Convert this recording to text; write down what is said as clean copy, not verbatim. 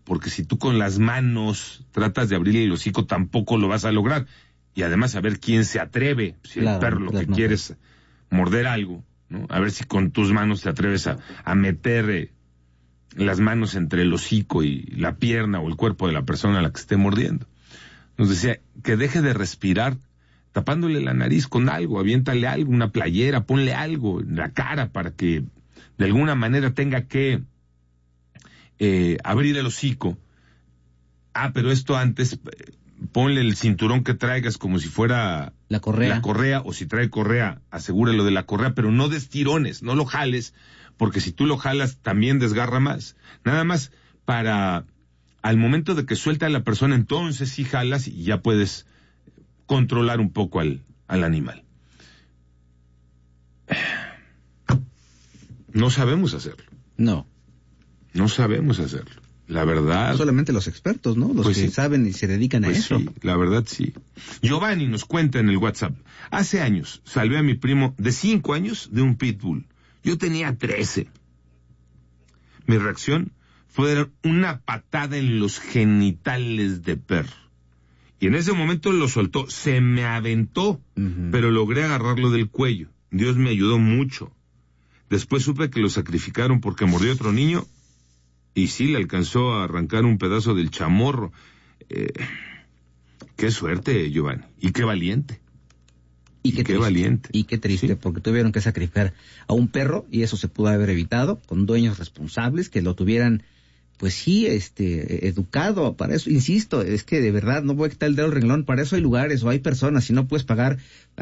porque si tú con las manos tratas de abrirle el hocico, tampoco lo vas a lograr. Y además, a ver quién se atreve, si el perro lo que quiere es morder algo, ¿no? A ver si con tus manos te atreves a meter las manos entre el hocico y la pierna o el cuerpo de la persona a la que esté mordiendo. Nos decía que deje de respirar tapándole la nariz con algo, aviéntale algo, una playera, ponle algo en la cara para que de alguna manera tenga que abrir el hocico. Pero esto antes, ponle el cinturón que traigas como si fuera la correa, o si trae correa, asegúralo de la correa, pero no des tirones, no lo jales, porque si tú lo jalas también desgarra más. Nada más para al momento de que suelta a la persona, entonces sí jalas y ya puedes controlar un poco al animal. No sabemos hacerlo. No sabemos hacerlo. La verdad. Solamente los expertos, ¿no? Los que saben y se dedican a eso. Sí, la verdad sí. Giovanni nos cuenta en el WhatsApp. Hace años salvé a mi primo de 5 años de un pitbull. Yo tenía 13. Mi reacción fue dar una patada en los genitales de perro. Y en ese momento lo soltó. Se me aventó, pero logré agarrarlo del cuello. Dios me ayudó mucho. Después supe que lo sacrificaron porque mordió a otro niño y sí le alcanzó a arrancar un pedazo del chamorro. Qué suerte, Giovanni. Y qué valiente. Y qué valiente. Y qué triste, porque tuvieron que sacrificar a un perro y eso se pudo haber evitado con dueños responsables que lo tuvieran, pues sí, educado. Para eso, insisto, es que de verdad no voy a quitar el dedo al renglón. Para eso hay lugares o hay personas. Si no puedes pagar